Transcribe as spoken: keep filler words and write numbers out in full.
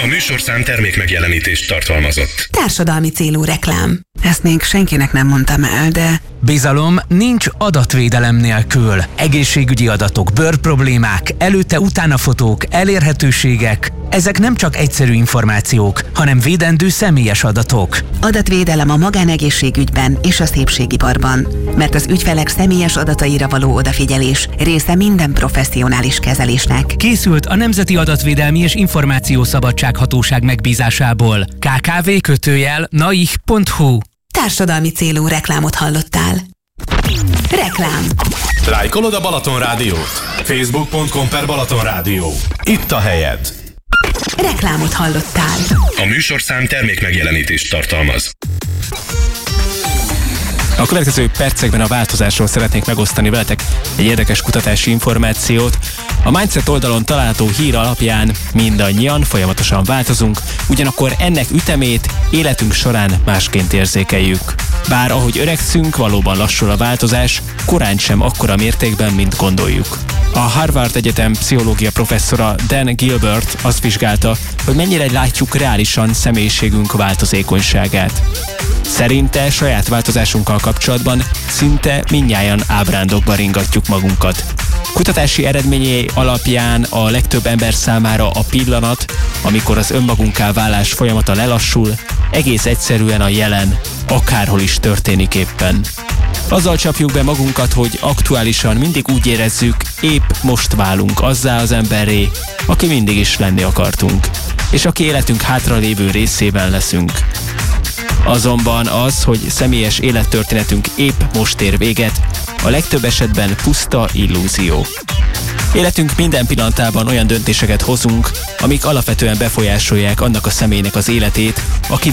műsorszám termék megjelenítést tartalmazott. Társadalmi célú reklám. Ezt még senkinek nem mondtam el, de... Bizalom nincs adatvédelem nélkül. Egészségügyi adatok, bőrproblémák, előtte-utána fotók, elérhetőségek. Ezek nem csak egyszerű információk, hanem védendő személyes adatok. Adatvédelem a magánegészségügyben és a szépségiparban. Mert az ügyfelek személyes adataira való odafigyelés része minden professzionális kezelésnek. Készült a Nemzeti Adatvédelmi és Információszabadsághatóság megbízásából. ká ká vé kötőjel naih pont hu. Társadalmi célú reklámot hallottál. Reklám. Lájkolod a Balaton Rádiót? facebook pont com per Balaton Rádió. Itt a helyed. Reklámot hallottál. A műsorszám termék megjelenítést tartalmaz. A következő percekben a változásról szeretnék megosztani veletek egy érdekes kutatási információt. A Mindset oldalon található hír alapján mindannyian folyamatosan változunk, ugyanakkor ennek ütemét életünk során másként érzékeljük. Bár ahogy öregszünk, valóban lassul a változás, korán sem akkora mértékben, mint gondoljuk. A Harvard Egyetem pszichológia professzora Dan Gilbert azt vizsgálta, hogy mennyire látjuk reálisan személyiségünk változékonyságát. Szerinte saját változásunkkal kapcsolatban szinte mindnyájan ábrándokba ringatjuk magunkat. Kutatási eredményei alapján a legtöbb ember számára a pillanat, amikor az önmagunká válás folyamata lelassul, egész egyszerűen a jelen, akárhol is történik éppen. Azzal csapjuk be magunkat, hogy aktuálisan mindig úgy érezzük, épp most válunk azzá az emberré, aki mindig is lenni akartunk, és aki életünk hátralévő részében leszünk. Azonban az, hogy személyes élettörténetünk épp most ér véget, a legtöbb esetben puszta illúzió. Életünk minden pillanatában olyan döntéseket hozunk, amik alapvetően befolyásolják annak a személynek az életét, aki